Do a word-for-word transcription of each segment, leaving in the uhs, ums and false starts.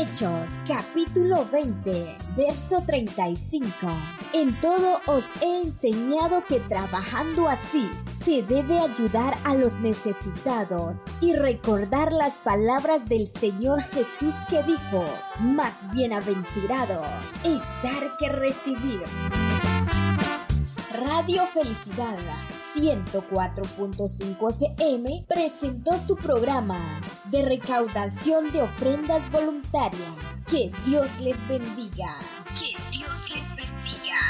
Hechos, capítulo veinte, verso treinta y cinco. En todo os he enseñado que trabajando así se debe ayudar a los necesitados y recordar las palabras del Señor Jesús que dijo: más bienaventurado es dar que recibir. Radio Felicidad ciento cuatro punto cinco F M presentó su programa de recaudación de ofrendas voluntarias. Que Dios les bendiga. Que Dios les bendiga.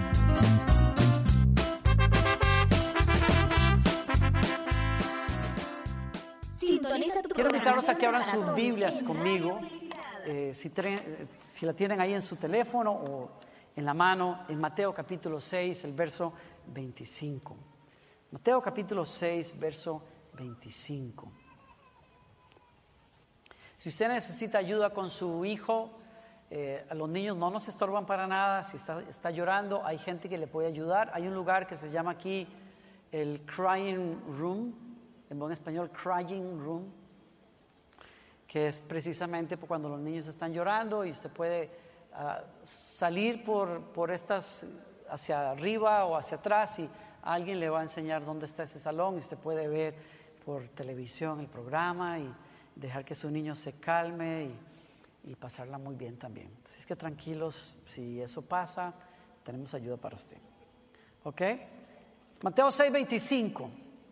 Sintoniza tu Quiero invitarlos a que abran sus Biblias conmigo. Eh, si, tre- si la tienen ahí en su teléfono o en la mano, en Mateo capítulo seis, el verso veinticinco. Mateo capítulo seis, verso veinticinco. Si usted necesita ayuda con su hijo, eh, a los niños no nos estorban para nada. Si está, está llorando, hay gente que le puede ayudar. Hay un lugar que se llama aquí el Crying Room, en buen español, Crying Room, que es precisamente cuando los niños están llorando y usted puede uh, salir por, por estas hacia arriba o hacia atrás y alguien le va a enseñar dónde está ese salón y usted puede ver por televisión el programa y dejar que su niño se calme y, y pasarla muy bien también. Así es que tranquilos, si eso pasa, tenemos ayuda para usted. ¿Ok? Mateo seis veinticinco.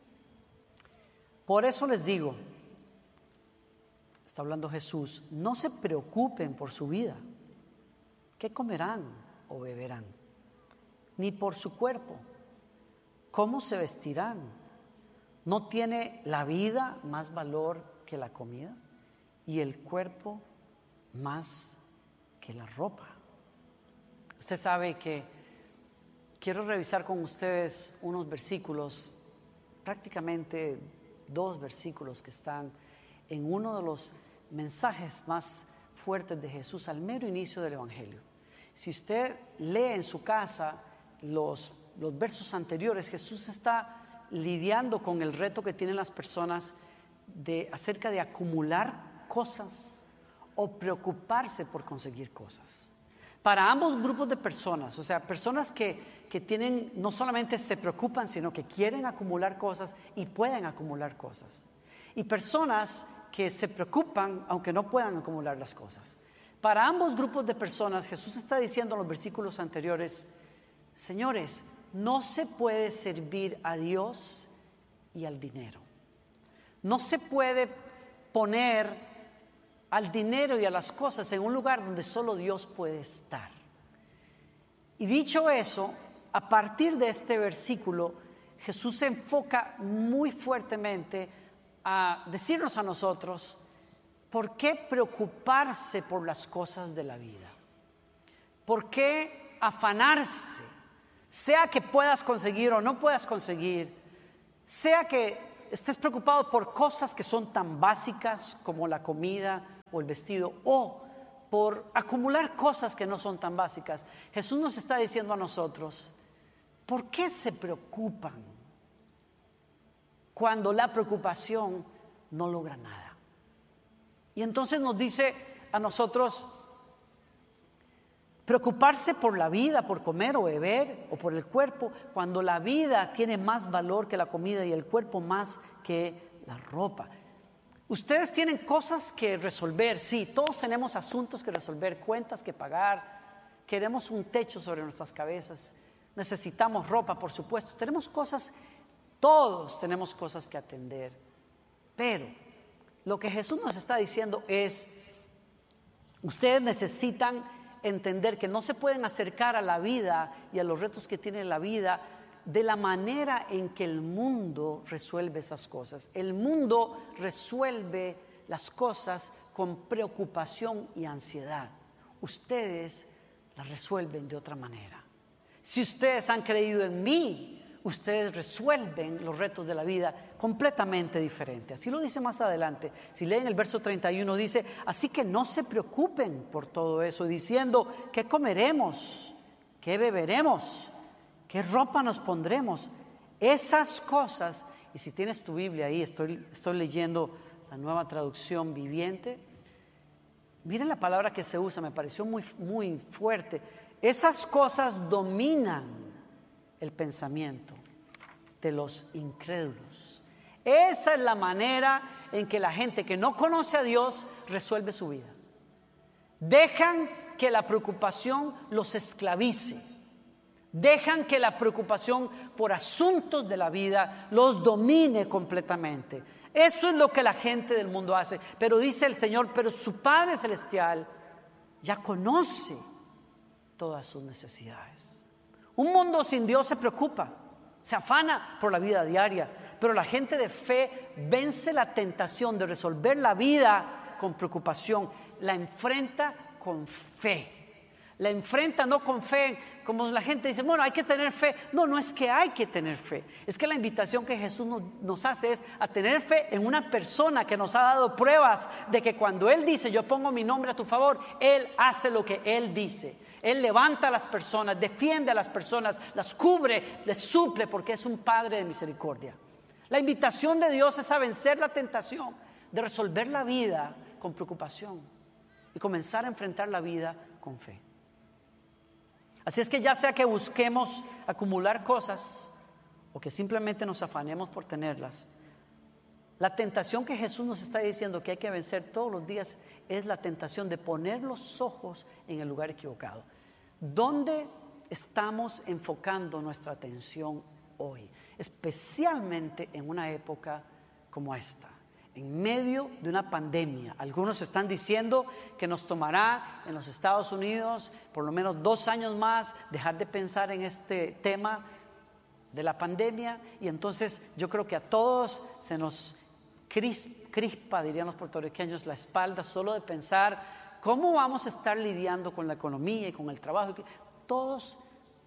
Por eso les digo, está hablando Jesús, no se preocupen por su vida, qué comerán o beberán, ni por su cuerpo, cómo se vestirán. ¿No tiene la vida más valor que la comida y el cuerpo más que la ropa? Usted sabe que quiero revisar con ustedes unos versículos, prácticamente dos versículos que están en uno de los mensajes más fuertes de Jesús al mero inicio del Evangelio. Si usted lee en su casa los, los versos anteriores, Jesús está lidiando con el reto que tienen las personas de, acerca de acumular cosas o preocuparse por conseguir cosas. Para ambos grupos de personas, o sea, personas que, que tienen, no solamente se preocupan, sino que quieren acumular cosas y pueden acumular cosas. Y personas que se preocupan aunque no puedan acumular las cosas. Para ambos grupos de personas, Jesús está diciendo en los versículos anteriores: señores, no se puede servir a Dios y al dinero. No se puede poner al dinero y a las cosas en un lugar donde solo Dios puede estar. Y dicho eso, a partir de este versículo, Jesús se enfoca muy fuertemente a decirnos a nosotros por qué preocuparse por las cosas de la vida, por qué afanarse, sea que puedas conseguir o no puedas conseguir, sea que estés preocupado por cosas que son tan básicas como la comida o el vestido, o por acumular cosas que no son tan básicas. Jesús nos está diciendo a nosotros, ¿por qué se preocupan cuando la preocupación no logra nada? Y entonces nos dice a nosotros, preocuparse por la vida, por comer o beber, o por el cuerpo, cuando la vida tiene más valor que la comida y el cuerpo más que la ropa. Ustedes tienen cosas que resolver, sí, todos tenemos asuntos que resolver, cuentas que pagar, queremos un techo sobre nuestras cabezas, necesitamos ropa, por supuesto, tenemos cosas, todos tenemos cosas que atender. Pero lo que Jesús nos está diciendo es, ustedes necesitan entender que no se pueden acercar a la vida y a los retos que tiene la vida de la manera en que el mundo resuelve esas cosas. El mundo resuelve las cosas con preocupación y ansiedad. Ustedes las resuelven de otra manera. Si ustedes han creído en mí, ustedes resuelven los retos de la vida completamente diferente. Así lo dice más adelante. Si leen el verso treinta y uno, dice: así que no se preocupen por todo eso, diciendo, ¿qué comeremos? ¿Qué beberemos? ¿Qué ropa nos pondremos? Esas cosas. Y si tienes tu Biblia ahí, estoy, estoy leyendo la Nueva Traducción Viviente. Miren la palabra que se usa, me pareció muy, muy fuerte. Esas cosas dominan el pensamiento de los incrédulos. Esa es la manera en que la gente que no conoce a Dios resuelve su vida. Dejan que la preocupación los esclavice. Dejan que la preocupación por asuntos de la vida los domine completamente. Eso es lo que la gente del mundo hace. Pero dice el Señor, pero su Padre Celestial ya conoce todas sus necesidades. Un mundo sin Dios se preocupa, se afana por la vida diaria, pero la gente de fe vence la tentación de resolver la vida con preocupación, la enfrenta con fe. La enfrenta no con fe, como la gente dice, bueno, hay que tener fe. No, no es que hay que tener fe. Es que la invitación que Jesús nos, nos hace es a tener fe en una persona que nos ha dado pruebas de que cuando Él dice, yo pongo mi nombre a tu favor, Él hace lo que Él dice. Él levanta a las personas, defiende a las personas, las cubre, les suple, porque es un Padre de misericordia. La invitación de Dios es a vencer la tentación de resolver la vida con preocupación y comenzar a enfrentar la vida con fe. Así es que ya sea que busquemos acumular cosas o que simplemente nos afanemos por tenerlas, la tentación que Jesús nos está diciendo que hay que vencer todos los días es la tentación de poner los ojos en el lugar equivocado. ¿Dónde estamos enfocando nuestra atención hoy? Especialmente en una época como esta. En medio de una pandemia. Algunos están diciendo que nos tomará en los Estados Unidos por lo menos dos años más dejar de pensar en este tema de la pandemia, y entonces yo creo que a todos se nos crispa, dirían los puertorriqueños, la espalda solo de pensar cómo vamos a estar lidiando con la economía y con el trabajo. Todos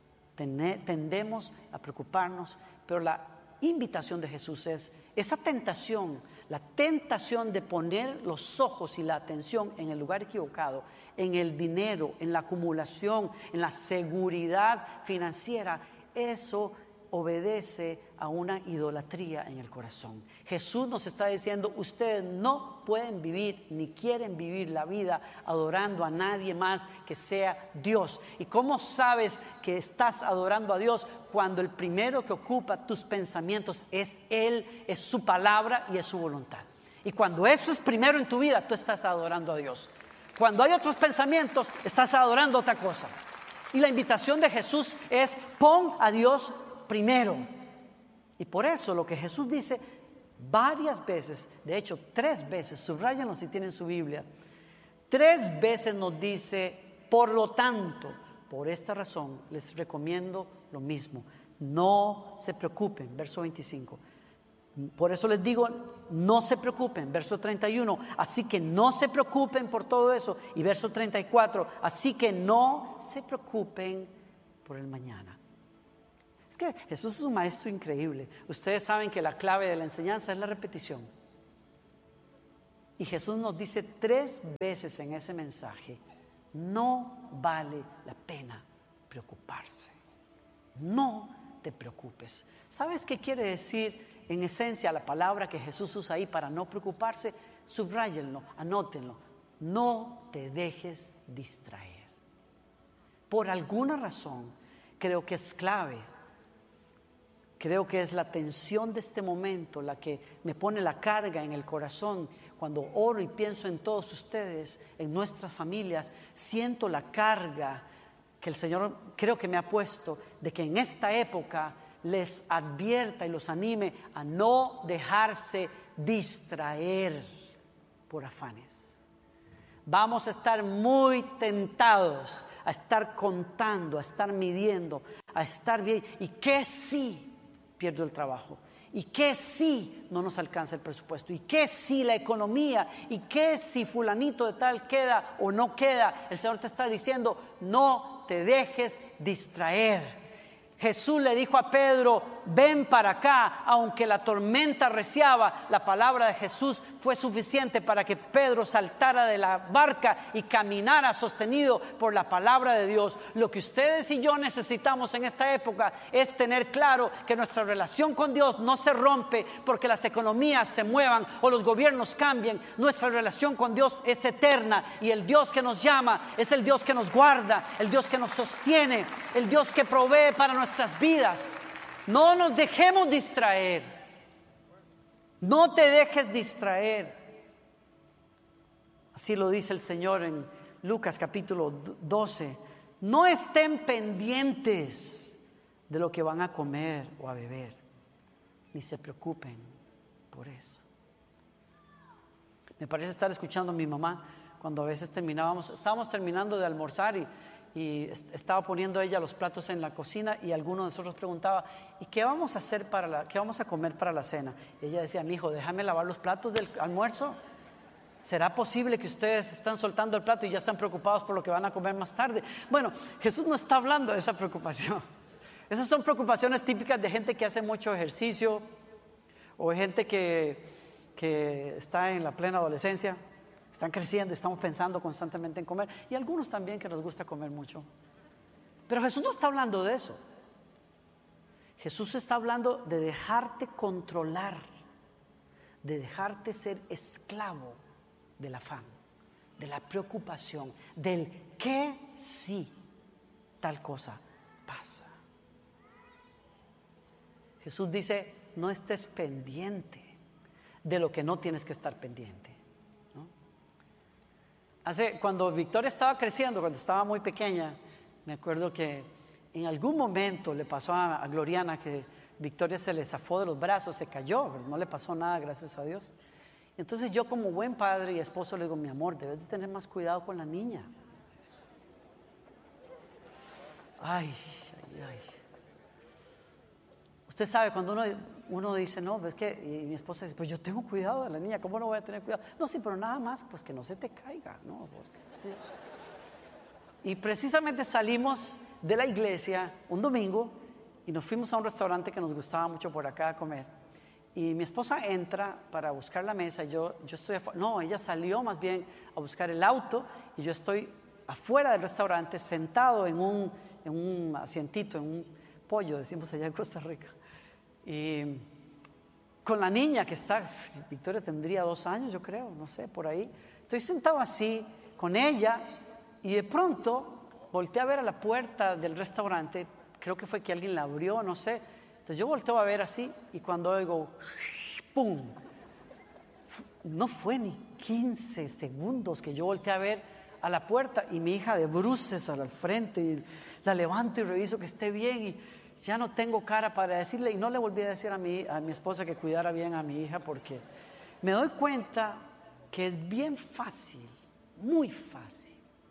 tendemos a preocuparnos, pero la invitación de Jesús es esa tentación, la tentación de poner los ojos y la atención en el lugar equivocado, en el dinero, en la acumulación, en la seguridad financiera. Eso obedece a una idolatría en el corazón. Jesús nos está diciendo, ustedes no pueden vivir ni quieren vivir la vida adorando a nadie más que sea Dios. ¿Y cómo sabes que estás adorando a Dios? Cuando el primero que ocupa tus pensamientos es Él, es su palabra y es su voluntad. Y cuando eso es primero en tu vida, tú estás adorando a Dios. Cuando hay otros pensamientos, estás adorando otra cosa. Y la invitación de Jesús es, pon a Dios primero. Y por eso lo que Jesús dice varias veces, de hecho tres veces, subráyenlo si tienen su Biblia, tres veces nos dice, por lo tanto, por esta razón les recomiendo lo mismo, no se preocupen, verso veinticinco. Por eso les digo, no se preocupen, verso treinta y uno, así que no se preocupen por todo eso. Y verso treinta y cuatro, así que no se preocupen por el mañana. Es que Jesús es un maestro increíble. Ustedes saben que la clave de la enseñanza es la repetición. Y Jesús nos dice tres veces en ese mensaje, no vale la pena preocuparse. No te preocupes. ¿Sabes qué quiere decir en esencia la palabra que Jesús usa ahí para no preocuparse? Subráyenlo, anótenlo. No te dejes distraer. Por alguna razón, creo que es clave. Creo que es la tensión de este momento la que me pone la carga en el corazón. Cuando oro y pienso en todos ustedes, en nuestras familias, siento la carga que el Señor creo que me ha puesto de que en esta época les advierta y los anime a no dejarse distraer por afanes. Vamos a estar muy tentados a estar contando, a estar midiendo, a estar bien. ¿Y qué si pierdo el trabajo? ¿Y qué si no nos alcanza el presupuesto? ¿Y qué si la economía? ¿Y qué si fulanito de tal queda o no queda? El Señor te está diciendo, no te dejes distraer. Jesús le dijo a Pedro, ven para acá, aunque la tormenta arreciaba, la palabra de Jesús fue suficiente para que Pedro saltara de la barca y caminara sostenido por la palabra de Dios. Lo que ustedes y yo necesitamos en esta época es tener claro que nuestra relación con Dios no se rompe porque las economías se muevan o los gobiernos cambien. Nuestra relación con Dios es eterna y el Dios que nos llama es el Dios que nos guarda, el Dios que nos sostiene, el Dios que provee para nuestra nuestras vidas. No nos dejemos distraer. No te dejes distraer. Así lo dice el Señor en Lucas capítulo doce. No estén pendientes de lo que van a comer o a beber, ni se preocupen por eso. Me parece estar escuchando a mi mamá cuando a veces terminábamos, estábamos terminando de almorzar y Y estaba poniendo ella los platos en la cocina y alguno de nosotros preguntaba, ¿y qué vamos a hacer para la, qué vamos a comer para la cena? Y ella decía, mi hijo, déjame lavar los platos del almuerzo. ¿Será posible que ustedes están soltando el plato y ya están preocupados por lo que van a comer más tarde? Bueno, Jesús no está hablando de esa preocupación. Esas son preocupaciones típicas de gente que hace mucho ejercicio o de gente que, que está en la plena adolescencia. Están creciendo y estamos pensando constantemente en comer. Y algunos también que nos gusta comer mucho. Pero Jesús no está hablando de eso. Jesús está hablando de dejarte controlar, de dejarte ser esclavo del afán, de la preocupación, del que sí tal cosa pasa. Jesús dice, no estés pendiente de lo que no tienes que estar pendiente. Hace, cuando Victoria estaba creciendo, cuando estaba muy pequeña, me acuerdo que en algún momento le pasó a, a Gloriana que Victoria se le zafó de los brazos, se cayó, pero no le pasó nada, gracias a Dios. Entonces yo como buen padre y esposo le digo, mi amor, debes de tener más cuidado con la niña. Ay, ay, ay. Usted sabe, cuando uno, uno dice, no, pues que, y mi esposa dice, pues yo tengo cuidado de la niña, ¿cómo no voy a tener cuidado? No, sí, pero nada más, pues que no se te caiga, ¿no? Porque, sí. Y precisamente salimos de la iglesia un domingo y nos fuimos a un restaurante que nos gustaba mucho por acá a comer. Y mi esposa entra para buscar la mesa y yo, yo estoy afuera. No, ella salió más bien a buscar el auto y yo estoy afuera del restaurante sentado en un, en un asientito, en un pollo, decimos allá en Costa Rica. Y con la niña que está, Victoria tendría dos años, yo creo, no sé, por ahí. Estoy sentado así con ella y de pronto volteé a ver a la puerta del restaurante. Creo que fue que alguien la abrió, no sé. Entonces yo volteo a ver así y cuando oigo ¡pum! No fue ni quince segundos que yo volteé a ver a la puerta y mi hija de bruces al frente y la levanto y reviso que esté bien y ya no tengo cara para decirle, y no le volví a decir a mi, a mi esposa que cuidara bien a mi hija porque me doy cuenta que es bien fácil, muy fácil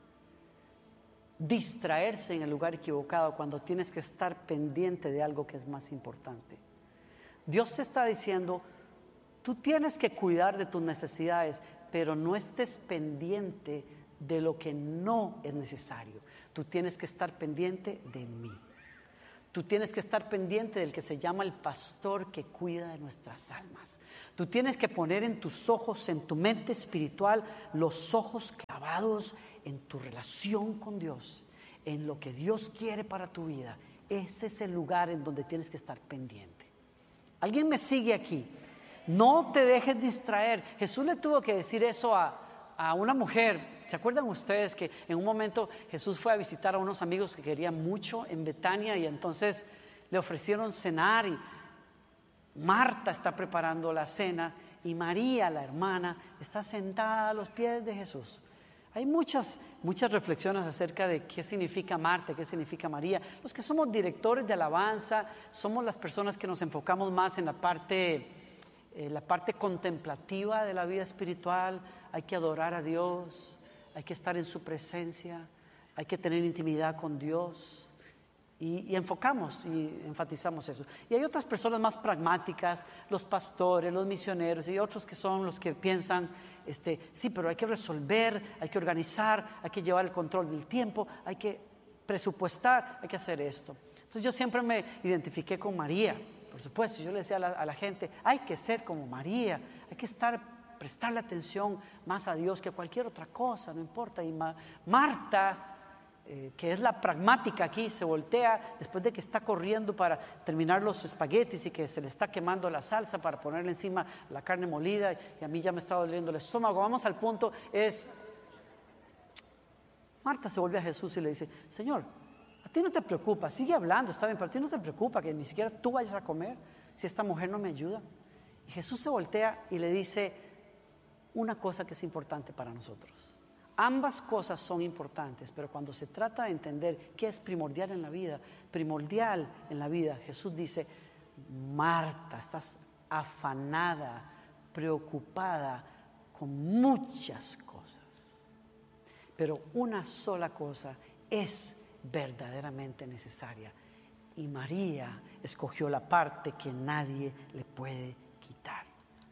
distraerse en el lugar equivocado cuando tienes que estar pendiente de algo que es más importante. Dios te está diciendo, tú tienes que cuidar de tus necesidades, pero no estés pendiente de lo que no es necesario. Tú tienes que estar pendiente de mí. Tú tienes que estar pendiente del que se llama el pastor que cuida de nuestras almas. Tú tienes que poner en tus ojos, en tu mente espiritual, los ojos clavados en tu relación con Dios, en lo que Dios quiere para tu vida. Ese es el lugar en donde tienes que estar pendiente. ¿Alguien me sigue aquí? No te dejes distraer. Jesús le tuvo que decir eso a, a una mujer. ¿Se acuerdan ustedes que en un momento Jesús fue a visitar a unos amigos que querían mucho en Betania y entonces le ofrecieron cenar y Marta está preparando la cena y María, la hermana, está sentada a los pies de Jesús? Hay muchas, muchas reflexiones acerca de qué significa Marta, qué significa María. Los que somos directores de alabanza, somos las personas que nos enfocamos más en la parte, eh, la parte contemplativa de la vida espiritual. Hay que adorar a Dios. Hay que estar en su presencia, hay que tener intimidad con Dios y, y enfocamos y enfatizamos eso. Y hay otras personas más pragmáticas, los pastores, los misioneros y otros que son los que piensan, este, sí, pero hay que resolver, hay que organizar, hay que llevar el control del tiempo, hay que presupuestar, hay que hacer esto. Entonces Entonces yo siempre me identifiqué con María. Por supuesto, yo le decía a la, a la gente, hay que ser como María, hay que estar, prestarle atención más a Dios que a cualquier otra cosa, no importa. Y Ma, Marta, eh, que es la pragmática aquí, se voltea después de que está corriendo para terminar los espaguetis y que se le está quemando la salsa para ponerle encima la carne molida, y a mí ya me estaba doliendo el estómago. Vamos al punto, es, Marta se vuelve a Jesús y le dice, Señor, a ti no te preocupa, sigue hablando, está bien, pero a ti no te preocupa que ni siquiera tú vayas a comer si esta mujer no me ayuda. Y Jesús se voltea y le dice una cosa que es importante para nosotros. Ambas cosas son importantes, pero cuando se trata de entender qué es primordial en la vida, primordial en la vida, Jesús dice, Marta, estás afanada, preocupada con muchas cosas, pero una sola cosa es verdaderamente necesaria, y María escogió la parte que nadie le puede quitar.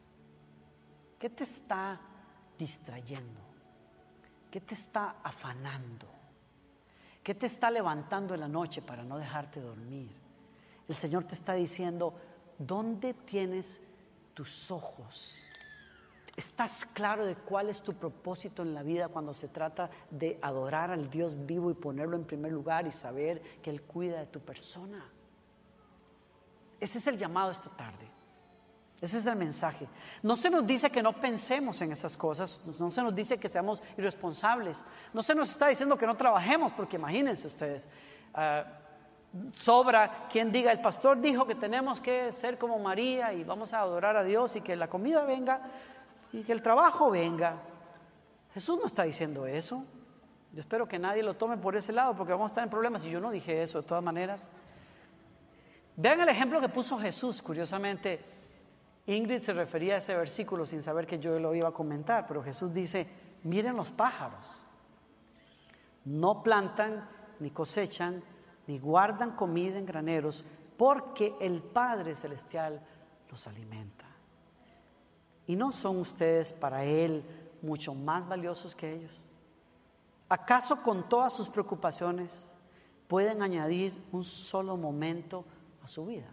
¿Qué te está distrayendo? ¿Qué te está afanando? ¿Qué te está levantando en la noche para no dejarte dormir? El Señor te está diciendo, ¿dónde tienes tus ojos? ¿Estás claro de cuál es tu propósito en la vida cuando se trata de adorar al Dios vivo y ponerlo en primer lugar y saber que Él cuida de tu persona? Ese es el llamado esta tarde. Ese es el mensaje. No se nos dice que no pensemos en esas cosas, no se nos dice que seamos irresponsables, no se nos está diciendo que no trabajemos, porque imagínense ustedes, uh, sobra quien diga, el pastor dijo que tenemos que ser como María y vamos a adorar a Dios y que la comida venga y que el trabajo venga. Jesús no está diciendo eso. Yo espero que nadie lo tome por ese lado, porque vamos a estar en problemas. Y yo no dije eso de todas maneras. Vean el ejemplo que puso Jesús. Curiosamente, Ingrid se refería a ese versículo sin saber que yo lo iba a comentar, pero Jesús dice, miren los pájaros, no plantan, ni cosechan, ni guardan comida en graneros, porque el Padre Celestial los alimenta. ¿Y no son ustedes para Él mucho más valiosos que ellos? ¿Acaso con todas sus preocupaciones pueden añadir un solo momento a su vida?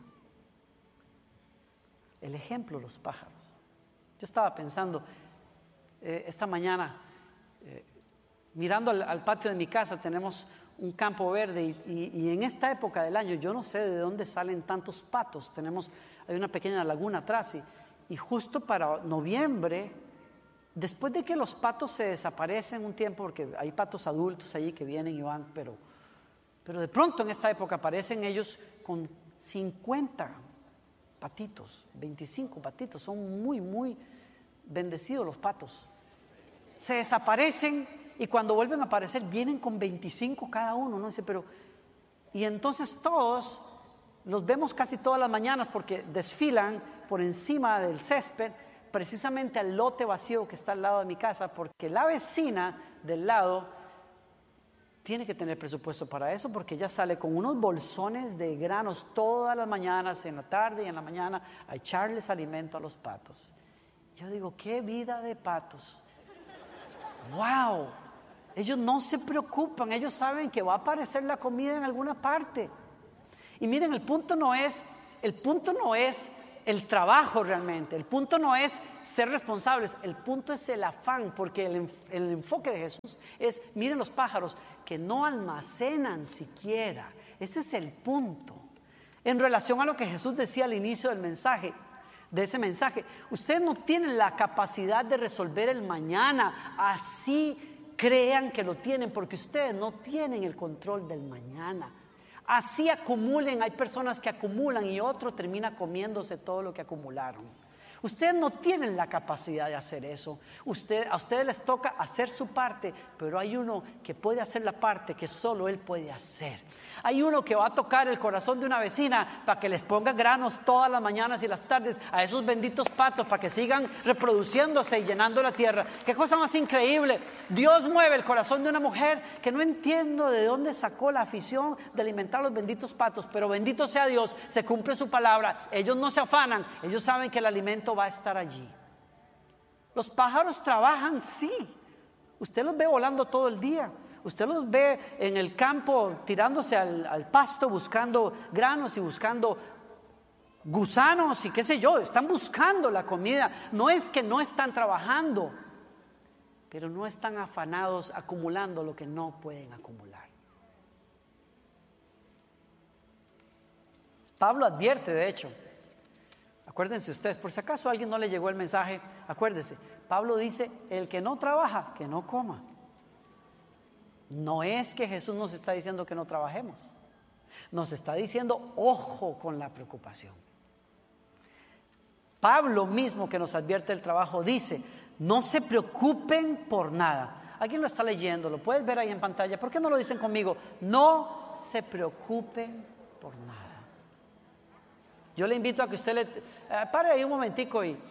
El ejemplo, los pájaros. Yo estaba pensando eh, esta mañana, eh, mirando al, al patio de mi casa, tenemos un campo verde y, y, y en esta época del año, yo no sé de dónde salen tantos patos. Tenemos, hay una pequeña laguna atrás y, y justo para noviembre, después de que los patos se desaparecen un tiempo, porque hay patos adultos allí que vienen y van, pero, pero de pronto en esta época aparecen ellos con cincuenta patitos, veinticinco patitos, son muy, muy bendecidos los patos. Se desaparecen y cuando vuelven a aparecer vienen con veinticinco cada uno, no sé, pero y entonces todos los vemos casi todas las mañanas porque desfilan por encima del césped, precisamente al lote vacío que está al lado de mi casa, porque la vecina del lado tiene que tener presupuesto para eso, porque ella sale con unos bolsones de granos todas las mañanas, en la tarde y en la mañana, a echarles alimento a los patos. Yo digo, qué vida de patos. ¡Wow! Ellos no se preocupan, ellos saben que va a aparecer la comida en alguna parte. Y miren, el punto no es, el punto no es el trabajo realmente, el punto no es ser responsables, el punto es el afán, porque el, el enfoque de Jesús es, miren los pájaros que no almacenan siquiera. Ese es el punto. En relación a lo que Jesús decía al inicio del mensaje, de ese mensaje, ustedes no tienen la capacidad de resolver el mañana, así crean que lo tienen, porque ustedes no tienen el control del mañana. Así acumulen, hay personas que acumulan y otro termina comiéndose todo lo que acumularon. Ustedes no tienen la capacidad de hacer eso. Usted, a ustedes les toca hacer su parte, pero hay uno que puede hacer la parte que solo él puede hacer. Hay uno que va a tocar el corazón de una vecina para que les ponga granos todas las mañanas y las tardes a esos benditos patos para que sigan reproduciéndose y llenando la tierra. ¡Qué cosa más increíble! Dios mueve el corazón de una mujer que no entiendo de dónde sacó la afición de alimentar a los benditos patos, pero bendito sea Dios, se cumple su palabra. Ellos no se afanan, ellos saben que el alimento va a estar allí. Los pájaros trabajan, sí. Usted los ve volando todo el día. Usted los ve en el campo tirándose al, al pasto buscando granos y buscando gusanos y qué sé yo, están buscando la comida. No es que no están trabajando, pero no están afanados acumulando lo que no pueden acumular. Pablo advierte, de hecho, acuérdense ustedes, por si acaso a alguien no le llegó el mensaje, acuérdense, Pablo dice, el que no trabaja, que no coma. No es que Jesús nos está diciendo que no trabajemos, nos está diciendo, ojo con la preocupación. Pablo mismo, que nos advierte el trabajo, dice, no se preocupen por nada. ¿Alguien lo está leyendo? ¿Lo puedes ver ahí en pantalla? ¿Por qué no lo dicen conmigo? No se preocupen por nada. Yo le invito a que usted le eh, pare ahí un momentico y eh,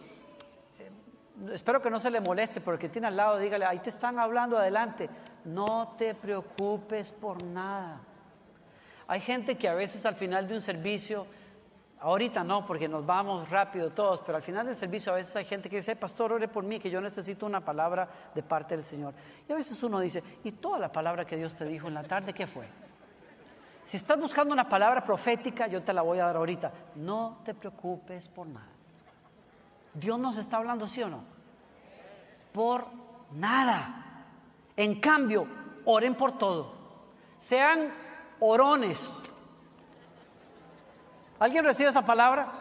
espero que no se le moleste, porque tiene al lado, dígale, ahí te están hablando, adelante. No te preocupes por nada. Hay gente que a veces al final de un servicio, ahorita no, porque nos vamos rápido todos, pero al final del servicio a veces hay gente que dice, pastor, ore por mí, que yo necesito una palabra de parte del Señor. Y a veces uno dice, ¿y toda la palabra que Dios te dijo en la tarde, qué fue? Si estás buscando una palabra profética, yo te la voy a dar ahorita. No te preocupes por nada. Dios nos está hablando, ¿sí o no? Por nada. En cambio, oren por todo. Sean orones. ¿Alguien recibe esa palabra?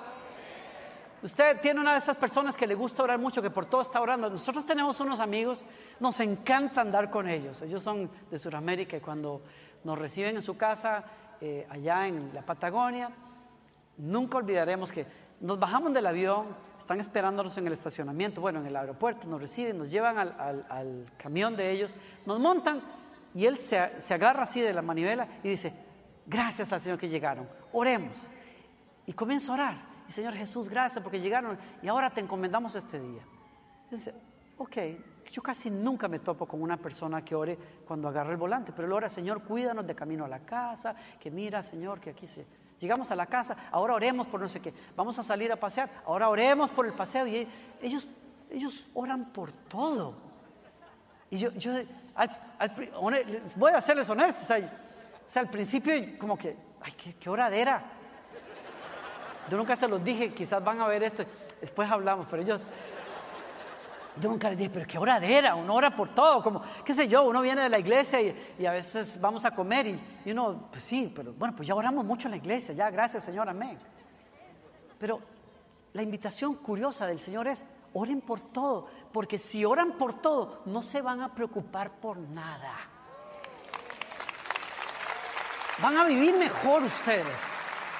Usted tiene una de esas personas que le gusta orar mucho, que por todo está orando. Nosotros tenemos unos amigos, nos encanta andar con ellos. Ellos son de Sudamérica y cuando nos reciben en su casa, eh, allá en la Patagonia, nunca olvidaremos que nos bajamos del avión, están esperándonos en el estacionamiento, bueno, en el aeropuerto, nos reciben, nos llevan al, al, al camión de ellos, nos montan y él se, se agarra así de la manivela y dice, gracias al Señor que llegaron, oremos. Y comienza a orar. Y Señor Jesús, gracias porque llegaron y ahora te encomendamos este día. Y dice, ok, yo casi nunca me topo con una persona que ore cuando agarra el volante, pero él ora, Señor, cuídanos de camino a la casa, que mira, Señor, que aquí se... llegamos a la casa, ahora oremos por no sé qué, vamos a salir a pasear, ahora oremos por el paseo. Y ellos, ellos oran por todo. Y yo, yo al, al, voy a serles honestos, o sea, o sea, al principio como que, ay, qué, qué oradera. Yo nunca se los dije, quizás van a ver esto, después hablamos, pero ellos, yo nunca les dije, pero qué oradera, uno ora por todo, como, qué sé yo, uno viene de la iglesia y, y a veces vamos a comer y, y uno, pues sí, pero bueno, pues ya oramos mucho en la iglesia, ya, gracias Señor, amén. Pero la invitación curiosa del Señor es, oren por todo, porque si oran por todo, no se van a preocupar por nada. Van a vivir mejor ustedes.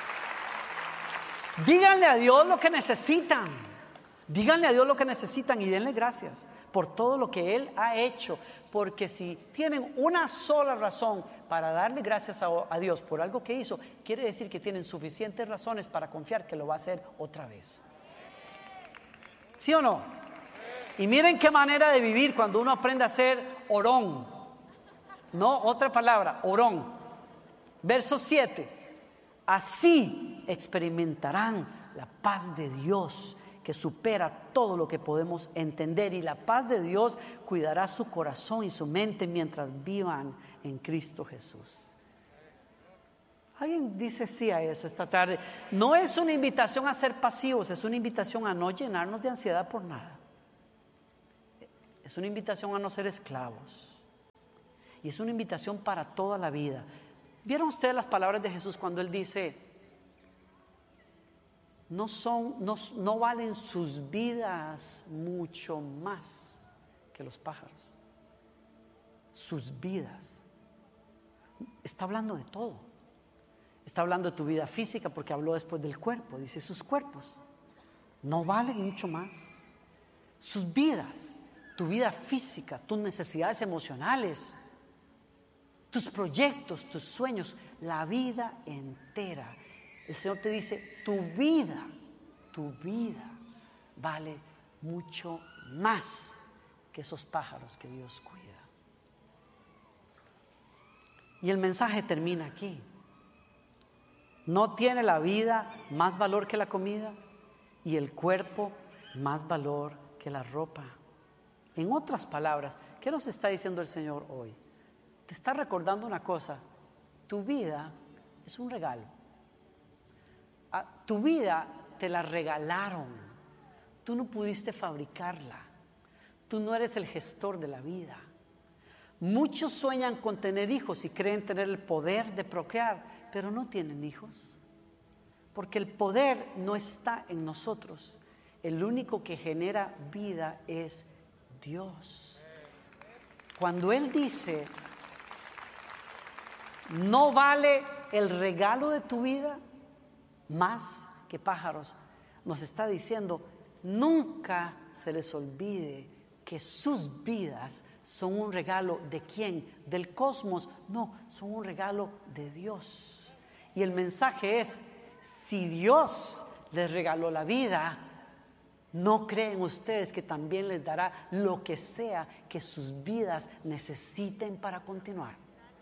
Díganle a Dios lo que necesitan. Díganle a Dios lo que necesitan y denle gracias por todo lo que Él ha hecho. Porque si tienen una sola razón para darle gracias a, a Dios por algo que hizo, quiere decir que tienen suficientes razones para confiar que lo va a hacer otra vez. ¿Sí o no? Y miren qué manera de vivir cuando uno aprende a ser orón. No, otra palabra, orón. Verso siete. Así experimentarán la paz de Dios que supera todo lo que podemos entender, y la paz de Dios cuidará su corazón y su mente mientras vivan en Cristo Jesús. ¿Alguien dice sí a eso esta tarde? No es una invitación a ser pasivos, es una invitación a no llenarnos de ansiedad por nada. Es una invitación a no ser esclavos. Y es una invitación para toda la vida. ¿Vieron ustedes las palabras de Jesús cuando Él dice, no son, no, no valen sus vidas mucho más que los pájaros? Sus vidas. Está hablando de todo. Está hablando de tu vida física porque habló después del cuerpo. Dice, sus cuerpos no valen mucho más. Sus vidas, tu vida física, tus necesidades emocionales, tus proyectos, tus sueños, la vida entera. El Señor te dice, tu vida, tu vida vale mucho más que esos pájaros que Dios cuida. Y el mensaje termina aquí. ¿No tiene la vida más valor que la comida y el cuerpo más valor que la ropa? En otras palabras, ¿qué nos está diciendo el Señor hoy? te está recordando una cosa: tu vida es un regalo. Ah, tu vida te la regalaron. Tú no pudiste fabricarla. Tú no eres el gestor de la vida. Muchos sueñan con tener hijos y creen tener el poder de procrear, pero no tienen hijos. Porque el poder no está en nosotros. El único que genera vida es Dios. Cuando Él dice, no vale el regalo de tu vida más que pájaros, nos está diciendo, nunca se les olvide que sus vidas son un regalo. ¿De quién? ¿Del cosmos? No, son un regalo de Dios. Y el mensaje es, si Dios les regaló la vida, ¿no creen ustedes que también les dará lo que sea que sus vidas necesiten para continuar?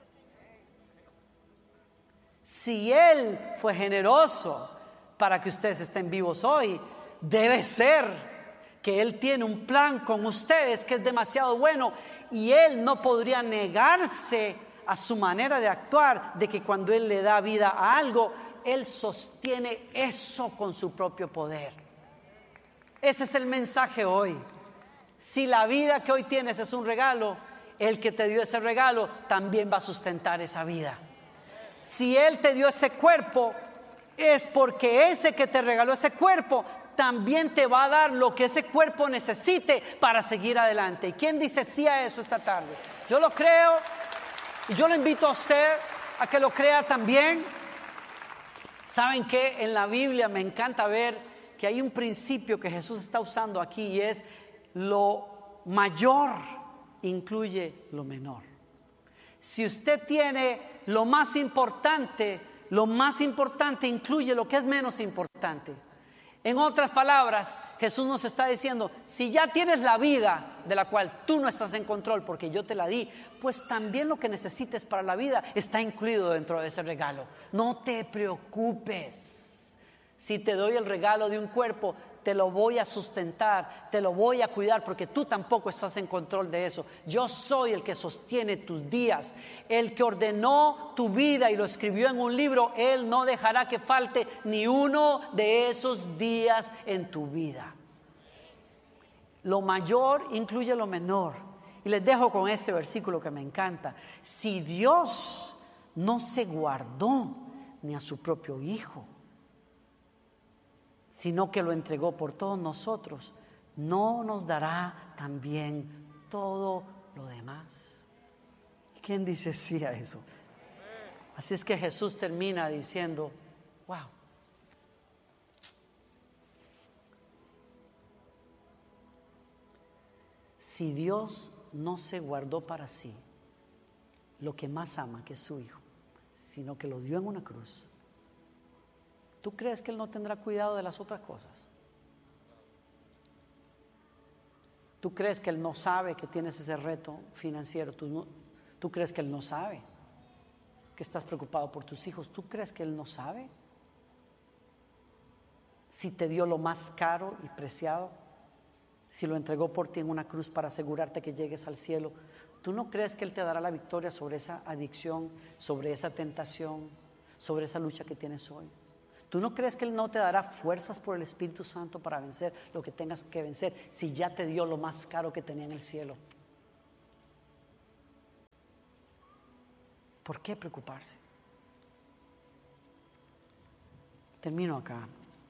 Si Él fue generoso para que ustedes estén vivos hoy, debe ser que Él tiene un plan con ustedes que es demasiado bueno, y Él no podría negarse a su manera de actuar, de que cuando Él le da vida a algo, Él sostiene eso con su propio poder. Ese es el mensaje hoy. Si la vida que hoy tienes es un regalo, el que te dio ese regalo también va a sustentar esa vida. Si Él te dio ese cuerpo, es porque ese que te regaló ese cuerpo también te va a dar lo que ese cuerpo necesite para seguir adelante. ¿Y quién dice sí a eso esta tarde? Yo lo creo, y yo lo invito a usted a que lo crea también. ¿Saben qué? En la Biblia me encanta ver que hay un principio que Jesús está usando aquí, y es lo mayor incluye lo menor. Si usted tiene lo más importante, lo más importante incluye lo que es menos importante. En otras palabras, Jesús nos está diciendo, si ya tienes la vida de la cual tú no estás en control porque yo te la di, pues también lo que necesites para la vida está incluido dentro de ese regalo. No te preocupes. Si te doy el regalo de un cuerpo, te lo voy a sustentar, te lo voy a cuidar, porque tú tampoco estás en control de eso. Yo soy el que sostiene tus días. El que ordenó tu vida y lo escribió en un libro, Él no dejará que falte ni uno de esos días en tu vida. Lo mayor incluye lo menor. Y les dejo con este versículo que me encanta. Si Dios no se guardó ni a su propio Hijo, sino que lo entregó por todos nosotros, ¿no nos dará también todo lo demás? ¿Quién dice sí a eso? Así es que Jesús termina diciendo, wow, si Dios no se guardó para sí lo que más ama, que es su Hijo, sino que lo dio en una cruz, ¿tú crees que Él no tendrá cuidado de las otras cosas? ¿Tú crees que Él no sabe que tienes ese reto financiero? ¿Tú, no, ¿Tú crees que Él no sabe que estás preocupado por tus hijos? ¿Tú crees que Él no sabe si te dio lo más caro y preciado? Si lo entregó por ti en una cruz para asegurarte que llegues al cielo, ¿tú no crees que Él te dará la victoria sobre esa adicción, sobre esa tentación, sobre esa lucha que tienes hoy? ¿Tú no crees que Él no te dará fuerzas por el Espíritu Santo para vencer lo que tengas que vencer, si ya te dio lo más caro que tenía en el cielo? ¿Por qué preocuparse? Termino acá.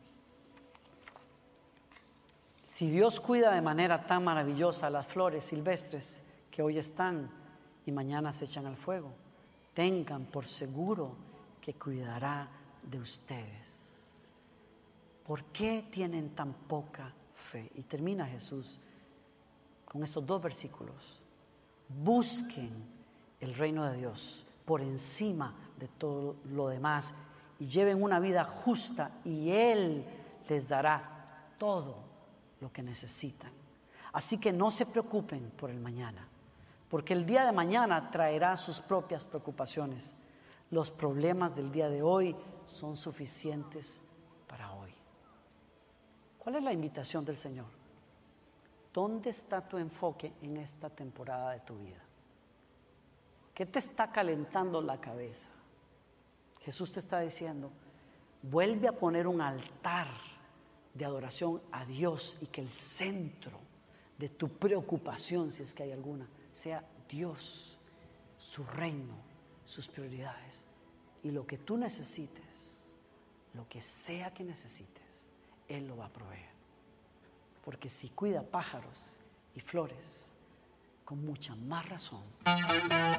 Si Dios cuida de manera tan maravillosa las flores silvestres que hoy están y mañana se echan al fuego, tengan por seguro que cuidará de ustedes. ¿Por qué tienen tan poca fe? Y termina Jesús con estos dos versículos. Busquen el reino de Dios por encima de todo lo demás y lleven una vida justa, y Él les dará todo lo que necesitan. Así que no se preocupen por el mañana, porque el día de mañana traerá sus propias preocupaciones. Los problemas del día de hoy son suficientes para hoy. ¿Cuál es la invitación del Señor? ¿Dónde está tu enfoque en esta temporada de tu vida? ¿Qué te está calentando la cabeza? Jesús te está diciendo, vuelve a poner un altar de adoración a Dios y que el centro de tu preocupación, si es que hay alguna, sea Dios, su reino, sus prioridades. Y lo que tú necesites, lo que sea que necesites, Él lo va a proveer. Porque si cuida pájaros y flores, con mucha más razón